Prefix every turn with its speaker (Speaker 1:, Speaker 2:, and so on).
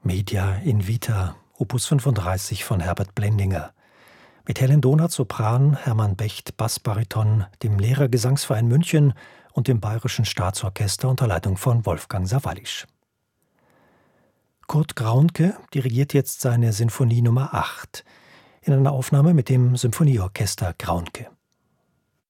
Speaker 1: Media in Vita, Opus 35 von Herbert Blendinger. Mit Helen Donath Sopran, Hermann Becht Bassbariton, dem Lehrergesangsverein München und dem Bayerischen Staatsorchester unter Leitung von Wolfgang Sawallisch. Kurt Graunke dirigiert jetzt seine Sinfonie Nummer 8 in einer Aufnahme mit dem Symphonieorchester Graunke.